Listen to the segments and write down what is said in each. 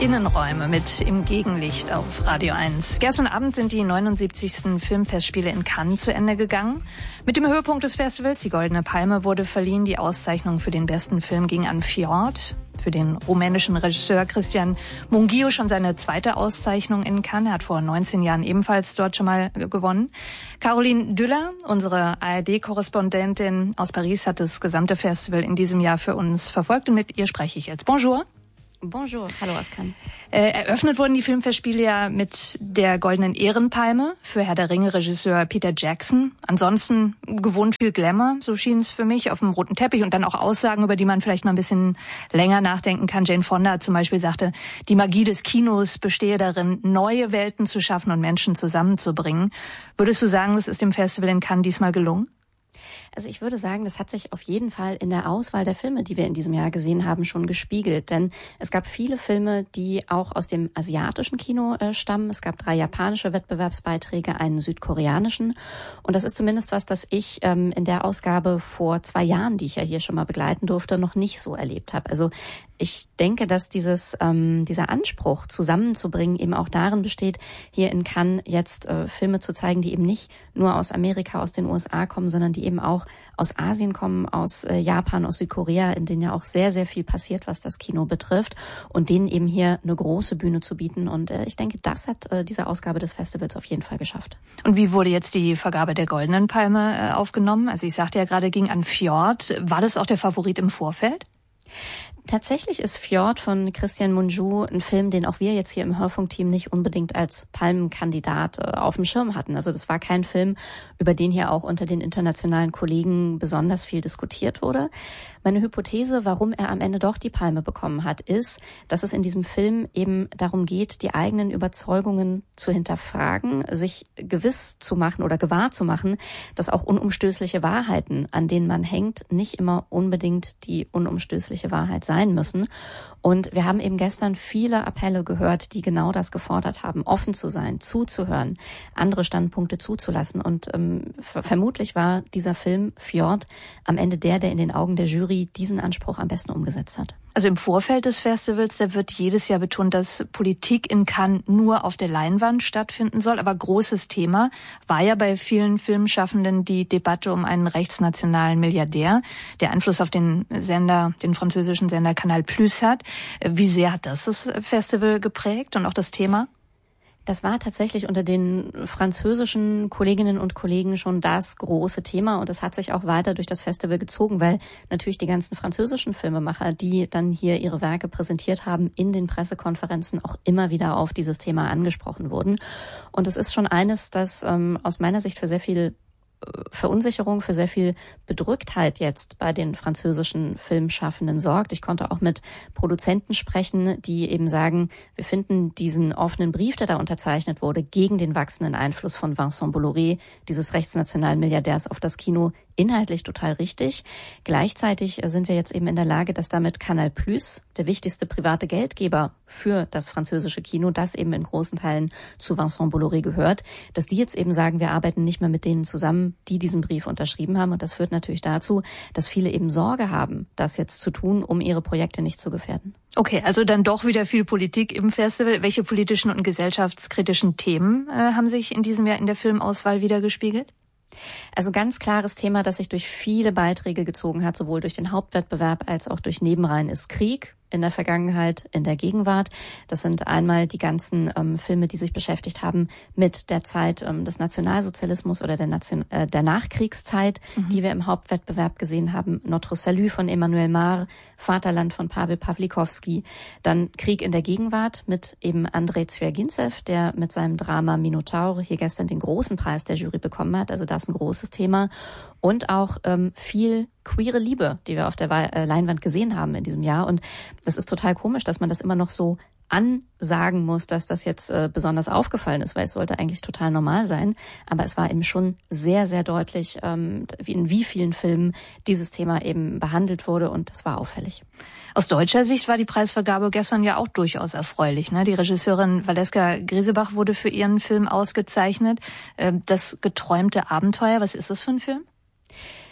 Innenräume mit Im Gegenlicht auf Radio 1. Gestern Abend sind die 79. Filmfestspiele in Cannes zu Ende gegangen. Mit dem Höhepunkt des Festivals, die Goldene Palme, wurde verliehen. Die Auszeichnung für den besten Film ging an Fjord. Für den rumänischen Regisseur Cristian Mungiu schon seine zweite Auszeichnung in Cannes. Er hat vor 19 Jahren ebenfalls dort schon mal gewonnen. Caroline Düller, unsere ARD-Korrespondentin aus Paris, hat das gesamte Festival in diesem Jahr für uns verfolgt und mit ihr spreche ich jetzt. Bonjour. Bonjour, hallo aus Cannes. Eröffnet wurden die Filmfestspiele ja mit der Goldenen Ehrenpalme für Herr der Ringe-Regisseur Peter Jackson. Ansonsten gewohnt viel Glamour, so schien es für mich, auf dem roten Teppich und dann auch Aussagen, über die man vielleicht mal ein bisschen länger nachdenken kann. Jane Fonda zum Beispiel sagte, die Magie des Kinos bestehe darin, neue Welten zu schaffen und Menschen zusammenzubringen. Würdest du sagen, das ist dem Festival in Cannes diesmal gelungen? Also ich würde sagen, das hat sich auf jeden Fall in der Auswahl der Filme, die wir in diesem Jahr gesehen haben, schon gespiegelt. Denn es gab viele Filme, die auch aus dem asiatischen Kino stammen. Es gab 3 japanische Wettbewerbsbeiträge, einen südkoreanischen. Und das ist zumindest was, das ich in der Ausgabe vor 2 Jahren, die ich ja hier schon mal begleiten durfte, noch nicht so erlebt habe. Also ich denke, dass dieser Anspruch zusammenzubringen eben auch darin besteht, hier in Cannes jetzt Filme zu zeigen, die eben nicht nur aus Amerika, aus den USA kommen, sondern die eben auch aus Asien kommen, aus Japan, aus Südkorea, in denen ja auch sehr, sehr viel passiert, was das Kino betrifft, und denen eben hier eine große Bühne zu bieten. Und ich denke, das hat diese Ausgabe des Festivals auf jeden Fall geschafft. Und wie wurde jetzt die Vergabe der Goldenen Palme aufgenommen? Also ich sagte ja gerade, ging an Fjord. War das auch der Favorit im Vorfeld? Tatsächlich ist Fjord von Cristian Mungiu ein Film, den auch wir jetzt hier im Hörfunkteam nicht unbedingt als Palmenkandidat auf dem Schirm hatten. Also das war kein Film, über den hier auch unter den internationalen Kollegen besonders viel diskutiert wurde. Meine Hypothese, warum er am Ende doch die Palme bekommen hat, ist, dass es in diesem Film eben darum geht, die eigenen Überzeugungen zu hinterfragen, sich gewiss zu machen oder gewahr zu machen, dass auch unumstößliche Wahrheiten, an denen man hängt, nicht immer unbedingt die unumstößliche Wahrheit sein müssen. Und wir haben eben gestern viele Appelle gehört, die genau das gefordert haben, offen zu sein, zuzuhören, andere Standpunkte zuzulassen. Und vermutlich war dieser Film Fjord am Ende der in den Augen der Jury diesen Anspruch am besten umgesetzt hat. Also im Vorfeld des Festivals, da wird jedes Jahr betont, dass Politik in Cannes nur auf der Leinwand stattfinden soll. Aber großes Thema war ja bei vielen Filmschaffenden die Debatte um einen rechtsnationalen Milliardär, der Einfluss auf den französischen Sender Canal Plus hat. Wie sehr hat das Festival geprägt und auch das Thema? Das war tatsächlich unter den französischen Kolleginnen und Kollegen schon das große Thema, und es hat sich auch weiter durch das Festival gezogen, weil natürlich die ganzen französischen Filmemacher, die dann hier ihre Werke präsentiert haben, in den Pressekonferenzen auch immer wieder auf dieses Thema angesprochen wurden. Und es ist schon eines, das aus meiner Sicht für sehr viel Verunsicherung, für sehr viel Bedrücktheit jetzt bei den französischen Filmschaffenden sorgt. Ich konnte auch mit Produzenten sprechen, die eben sagen, wir finden diesen offenen Brief, der da unterzeichnet wurde, gegen den wachsenden Einfluss von Vincent Bolloré, dieses rechtsnationalen Milliardärs, auf das Kino, inhaltlich total richtig. Gleichzeitig sind wir jetzt eben in der Lage, dass damit Canal Plus, der wichtigste private Geldgeber für das französische Kino, das eben in großen Teilen zu Vincent Bolloré gehört, dass die jetzt eben sagen, wir arbeiten nicht mehr mit denen zusammen, die diesen Brief unterschrieben haben. Und das führt natürlich dazu, dass viele eben Sorge haben, das jetzt zu tun, um ihre Projekte nicht zu gefährden. Okay, also dann doch wieder viel Politik im Festival. Welche politischen und gesellschaftskritischen Themen haben sich in diesem Jahr in der Filmauswahl widergespiegelt? Also ganz klares Thema, das sich durch viele Beiträge gezogen hat, sowohl durch den Hauptwettbewerb als auch durch Nebenreihen, ist Krieg. In der Vergangenheit, in der Gegenwart. Das sind einmal die ganzen Filme, die sich beschäftigt haben mit der Zeit des Nationalsozialismus oder der Nachkriegszeit, die wir im Hauptwettbewerb gesehen haben. Notre Salut von Emmanuel Mar, Vaterland von Pavel Pawlikowski. Dann Krieg in der Gegenwart mit eben Andrei Zwergintsev, der mit seinem Drama Minotaur hier gestern den großen Preis der Jury bekommen hat. Also das ist ein großes Thema. Und auch viel queere Liebe, die wir auf der Leinwand gesehen haben in diesem Jahr. Und das ist total komisch, dass man das immer noch so ansagen muss, dass das jetzt besonders aufgefallen ist, weil es sollte eigentlich total normal sein. Aber es war eben schon sehr, sehr deutlich, in wie vielen Filmen dieses Thema eben behandelt wurde, und das war auffällig. Aus deutscher Sicht war die Preisvergabe gestern ja auch durchaus erfreulich, ne? Die Regisseurin Valeska Grisebach wurde für ihren Film ausgezeichnet. Das geträumte Abenteuer, was ist das für ein Film?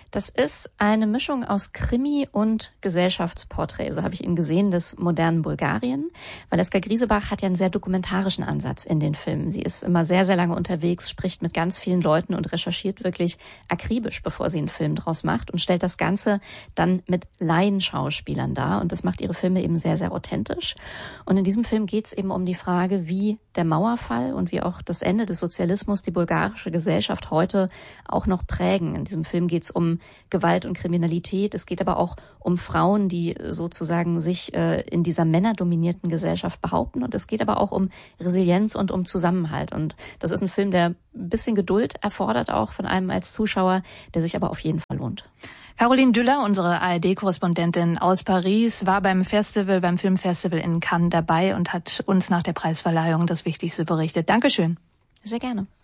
Das ist eine Mischung aus Krimi und Gesellschaftsporträt, so habe ich ihn gesehen, des modernen Bulgarien. Valeska Griesebach hat ja einen sehr dokumentarischen Ansatz in den Filmen. Sie ist immer sehr, sehr lange unterwegs, spricht mit ganz vielen Leuten und recherchiert wirklich akribisch, bevor sie einen Film draus macht und stellt das Ganze dann mit Laienschauspielern dar. Und das macht ihre Filme eben sehr, sehr authentisch. Und in diesem Film geht es eben um die Frage, wie der Mauerfall und wie auch das Ende des Sozialismus die bulgarische Gesellschaft heute auch noch prägen. In diesem Film geht es um Gewalt und Kriminalität. Es geht aber auch um Frauen, die sozusagen sich in dieser männerdominierten Gesellschaft behaupten. Und es geht aber auch um Resilienz und um Zusammenhalt. Und das ist ein Film, der ein bisschen Geduld erfordert, auch von einem als Zuschauer, der sich aber auf jeden Fall lohnt. Caroline Düller, unsere ARD-Korrespondentin aus Paris, war beim Filmfestival in Cannes dabei und hat uns nach der Preisverleihung das Wichtigste berichtet. Dankeschön. Sehr gerne.